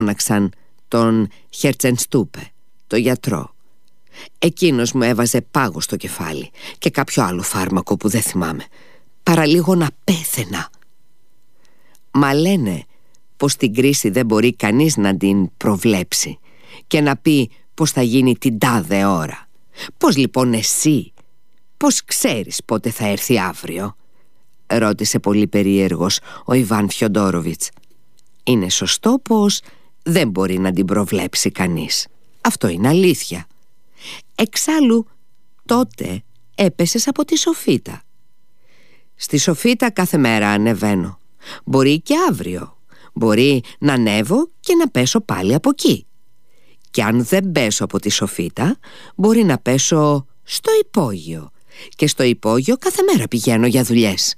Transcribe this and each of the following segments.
έφωναξαν τον Χερτσενστούπε, το γιατρό. Εκείνος μου έβαζε πάγο στο κεφάλι και κάποιο άλλο φάρμακο που δεν θυμάμαι. Παραλίγο να πέθαινα. Μα λένε πως την κρίση δεν μπορεί κανείς να την προβλέψει και να πει πως θα γίνει την τάδε ώρα. Πώς λοιπόν εσύ, πώς ξέρεις πότε θα έρθει αύριο? Ρώτησε πολύ περίεργος ο Ιβάν Φιοντόροβιτς. Είναι σωστό πως δεν μπορεί να την προβλέψει κανείς. Αυτό είναι αλήθεια. Εξάλλου τότε έπεσες από τη σοφίτα. Στη σοφίτα κάθε μέρα ανεβαίνω. Μπορεί και αύριο. Μπορεί να ανέβω και να πέσω πάλι από εκεί. Και αν δεν πέσω από τη σοφίτα, μπορεί να πέσω στο υπόγειο. Και στο υπόγειο κάθε μέρα πηγαίνω για δουλειές.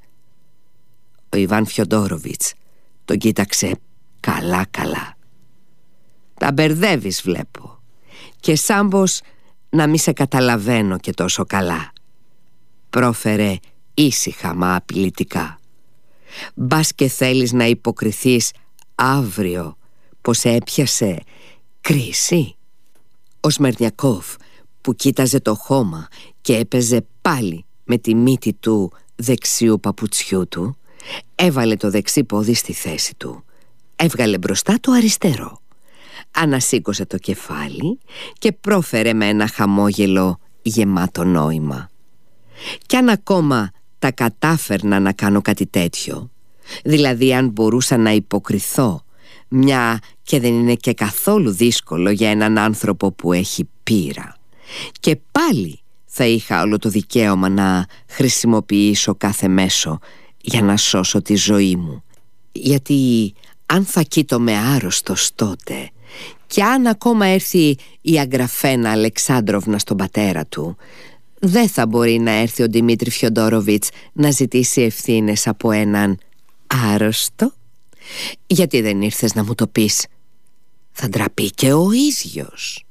Ο Ιβάν Φιοντόροβιτς τον κοίταξε καλά. Τα μπερδεύεις βλέπω. Και σαν πως να μη σε καταλαβαίνω και τόσο καλά, πρόφερε ήσυχα μα απειλητικά. Μπας και θέλεις να υποκριθείς αύριο πως έπιασε κρίση? Ο Σμερνιακόφ, που κοίταζε το χώμα και έπαιζε πάλι με τη μύτη του δεξιού παπουτσιού του, έβαλε το δεξί πόδι στη θέση του, έβγαλε μπροστά το αριστερό, ανασήκωσε το κεφάλι και πρόφερε με ένα χαμόγελο γεμάτο νόημα. Κι αν ακόμα τα κατάφερνα να κάνω κάτι τέτοιο, δηλαδή αν μπορούσα να υποκριθώ, μια και δεν είναι και καθόλου δύσκολο για έναν άνθρωπο που έχει πείρα, και πάλι θα είχα όλο το δικαίωμα να χρησιμοποιήσω κάθε μέσο για να σώσω τη ζωή μου. Γιατί αν θα κοίτομαι άρρωστος τότε, και αν ακόμα έρθει η Αγγραφένα Αλεξάνδροβνα στον πατέρα του, δεν θα μπορεί να έρθει ο Δημήτρη Φιοντόροβιτς να ζητήσει ευθύνες από έναν άρρωστο. Γιατί δεν ήρθες να μου το πεις? Θα ντραπεί και ο ίδιος.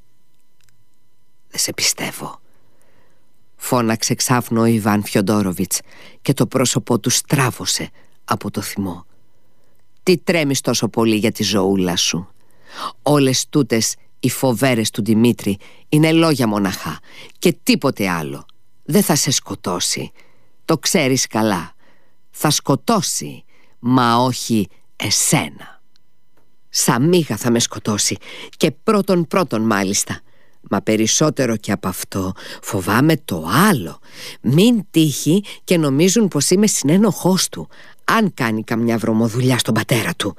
Δεν σε πιστεύω, φώναξε ξάφνου ο Ιβάν Φιοντόροβιτς και το πρόσωπό του στράβωσε από το θυμό. Τι τρέμεις τόσο πολύ για τη ζωούλα σου? Όλες τούτες οι φοβέρες του Δημήτρη είναι λόγια μοναχά και τίποτε άλλο. Δεν θα σε σκοτώσει, το ξέρεις καλά. Θα σκοτώσει, μα όχι εσένα. Σαν μύγα θα με σκοτώσει, και πρώτον μάλιστα. Μα περισσότερο και από αυτό φοβάμαι το άλλο. Μην τύχει και νομίζουν πως είμαι συνένοχός του, αν κάνει καμιά βρωμοδουλειά στον πατέρα του.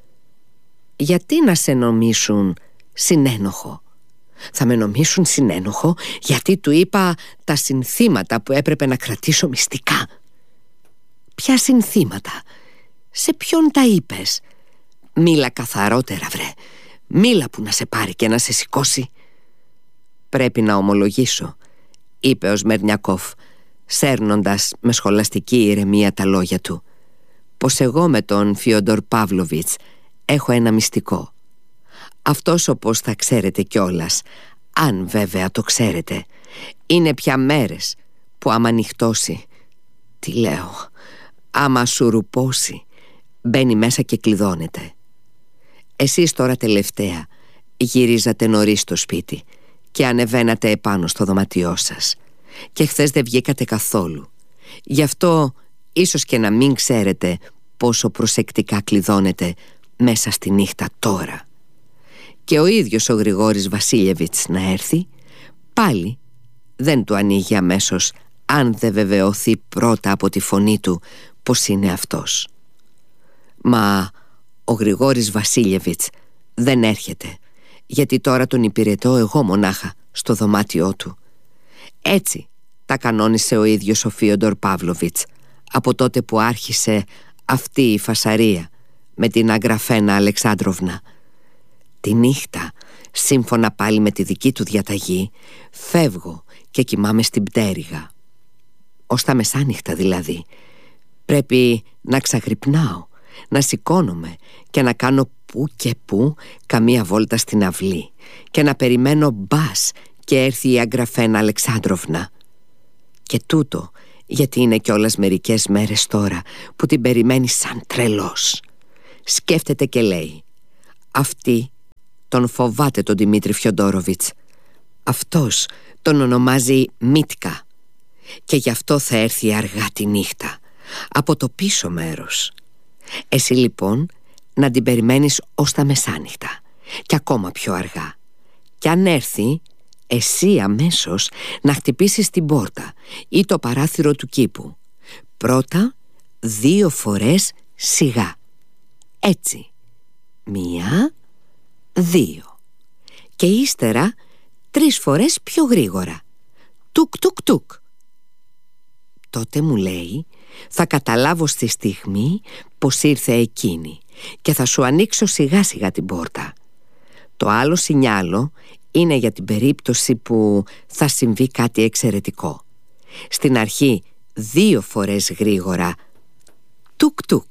Γιατί να σε νομίσουν συνένοχο? Θα με νομίσουν συνένοχο γιατί του είπα τα συνθήματα που έπρεπε να κρατήσω μυστικά. Ποια συνθήματα? Σε ποιον τα είπες? Μίλα καθαρότερα βρε. Μίλα που να σε πάρει και να σε σηκώσει. Πρέπει να ομολογήσω, είπε ο Σμερνιακόφ, σέρνοντας με σχολαστική ηρεμία τα λόγια του, πως εγώ με τον Φιόντορ Παύλοβιτς έχω ένα μυστικό. Αυτός, όπως θα ξέρετε κιόλας, αν βέβαια το ξέρετε, είναι πια μέρες που άμα νυχτώσει, τι λέω, άμα σουρουπώσει, μπαίνει μέσα και κλειδώνεται. Εσείς τώρα τελευταία γυρίζατε νωρίς στο σπίτι και ανεβαίνατε επάνω στο δωμάτιό σας, και χθες δεν βγήκατε καθόλου. Γι' αυτό ίσως και να μην ξέρετε πόσο προσεκτικά κλειδώνετε μέσα στη νύχτα τώρα. Και ο ίδιος ο Γρηγόρης Βασίλεβιτς να έρθει, πάλι δεν του ανοίγει αμέσως, αν δεν βεβαιωθεί πρώτα από τη φωνή του πως είναι αυτός. Μα ο Γρηγόρης Βασίλεβιτς δεν έρχεται, γιατί τώρα τον υπηρετώ εγώ μονάχα στο δωμάτιό του. Έτσι τα κανόνισε ο ίδιος ο Φίοντορ Παύλοβιτς από τότε που άρχισε αυτή η φασαρία με την Αγγραφένα Αλεξάνδροβνα. Τη νύχτα, σύμφωνα πάλι με τη δική του διαταγή, φεύγω και κοιμάμαι στην πτέρυγα. Ως τα μεσάνυχτα δηλαδή. Πρέπει να ξαγρυπνάω, να σηκώνομαι και να κάνω που και που καμία βόλτα στην αυλή και να περιμένω μπας και έρθει η Αγγραφένα Αλεξάνδροβνα. Και τούτο γιατί είναι κιόλας μερικές μέρες τώρα που την περιμένει σαν τρελός. Σκέφτεται και λέει: αυτή Τον φοβάται τον Δημήτρη Φιοντόροβιτς. Αυτός τον ονομάζει Μίτκα και γι' αυτό θα έρθει αργά τη νύχτα, από το πίσω μέρος. Εσύ λοιπόν να την περιμένεις ως τα μεσάνυχτα και ακόμα πιο αργά. Κι αν έρθει, εσύ αμέσως να χτυπήσεις την πόρτα ή το παράθυρο του κήπου. Πρώτα 2 φορές σιγά. Έτσι. 1, 2. Και ύστερα 3 φορές πιο γρήγορα. Τουκ τουκ τουκ. Τότε μου λέει, θα καταλάβω στη στιγμή πως ήρθε εκείνη και θα σου ανοίξω σιγά σιγά την πόρτα. Το άλλο σινιάλο είναι για την περίπτωση που θα συμβεί κάτι εξαιρετικό. Στην αρχή 2 φορές γρήγορα, τουκ τουκ.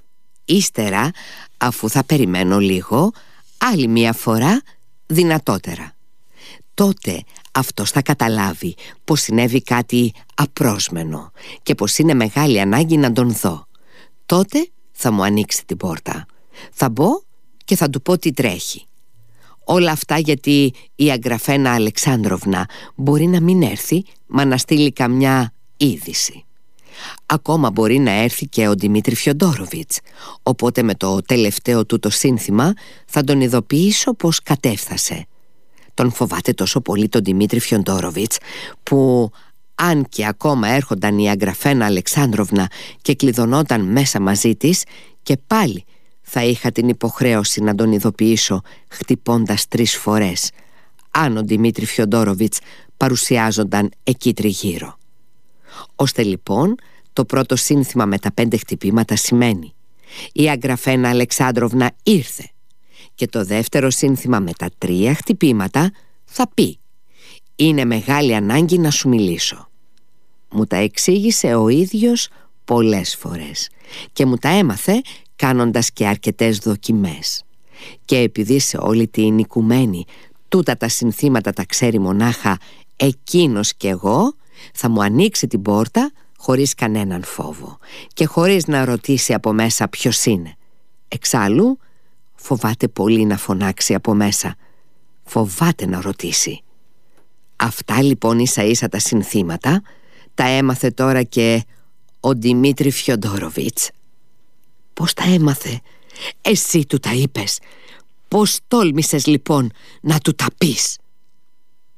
Ύστερα, αφού θα περιμένω λίγο, άλλη 1 φορά δυνατότερα. Τότε αυτός θα καταλάβει πως συνέβη κάτι απρόσμενο και πως είναι μεγάλη ανάγκη να τον δω. Τότε θα μου ανοίξει την πόρτα. Θα μπω και θα του πω τι τρέχει. Όλα αυτά γιατί η Αγγραφένα Αλεξάνδροβνα μπορεί να μην έρθει, μα να στείλει καμιά είδηση. Ακόμα μπορεί να έρθει και ο Δημήτρη Φιοντόροβιτς, οπότε με το τελευταίο του το σύνθημα θα τον ειδοποιήσω πως κατέφθασε. Τον φοβάται τόσο πολύ τον Δημήτρη Φιοντόροβιτς που αν και ακόμα έρχονταν η Αγγραφένα Αλεξάνδροβνα και κλειδωνόταν μέσα μαζί της, και πάλι θα είχα την υποχρέωση να τον ειδοποιήσω χτυπώντας 3 φορές, αν ο Δημήτρη Φιοντόροβιτς παρουσιάζονταν εκεί τριγύρω. Ώστε λοιπόν το πρώτο σύνθημα με τα 5 χτυπήματα σημαίνει η Αγγραφένα Αλεξάνδροβνα ήρθε, και το δεύτερο σύνθημα με τα 3 χτυπήματα θα πει είναι μεγάλη ανάγκη να σου μιλήσω. Μου τα εξήγησε ο ίδιος πολλές φορές και μου τα έμαθε κάνοντας και αρκετές δοκιμές. Και επειδή σε όλη την οικουμένη τούτα τα συνθήματα τα ξέρει μονάχα εκείνος και εγώ, θα μου ανοίξει την πόρτα χωρίς κανέναν φόβο και χωρίς να ρωτήσει από μέσα ποιος είναι. Εξάλλου φοβάται πολύ να φωνάξει από μέσα. Φοβάται να ρωτήσει. Αυτά λοιπόν ίσα ίσα τα συνθήματα τα έμαθε τώρα και ο Δημήτρη Φιοντόροβιτς. Πώς τα έμαθε? Εσύ του τα είπες? Πώς τόλμησες λοιπόν να του τα πεις?